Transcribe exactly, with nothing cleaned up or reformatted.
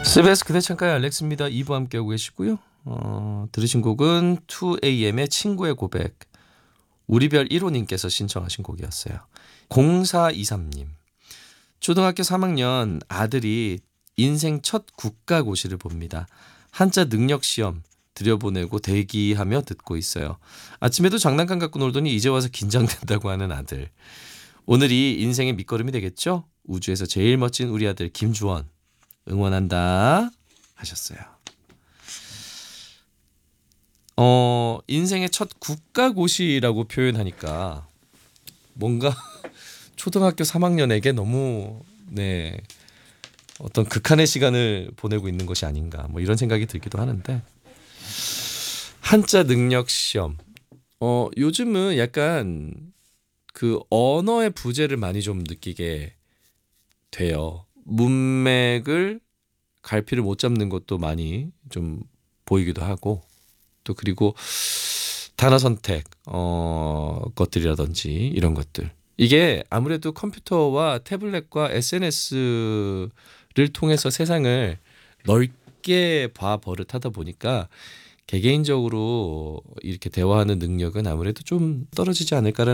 씨비에스 그대 창가의 알렉스입니다. 이 부 함께하고 계시고요. 어, 들으신 곡은 투 에이엠의 친구의 고백, 우리별 일 호님께서 신청하신 곡이었어요. 공사이삼 님, 초등학교 삼 학년 아들이 인생 첫 국가고시를 봅니다. 한자 능력시험 들여보내고 대기하며 듣고 있어요. 아침에도 장난감 갖고 놀더니 이제 와서 긴장된다고 하는 아들. 오늘이 인생의 밑거름이 되겠죠? 우주에서 제일 멋진 우리 아들 김주원 응원한다 하셨어요. 어, 인생의 첫 국가고시라고 표현하니까 뭔가 초등학교 삼 학년에게 너무 네 어떤 극한의 시간을 보내고 있는 것이 아닌가 뭐 이런 생각이 들기도 하는데, 한자 능력 시험 어 요즘은 약간 그 언어의 부재를 많이 좀 느끼게 돼요. 문맥을 갈피를 못 잡는 것도 많이 좀 보이기도 하고, 또 그리고 단어 선택 어 것들이라든지 이런 것들, 이게 아무래도 컴퓨터와 태블릿과 에스엔에스를 통해서 세상을 넓게 봐 버릇하다 보니까 개개인적으로 이렇게 대화하는 능력은 아무래도 좀 떨어지지 않을까라는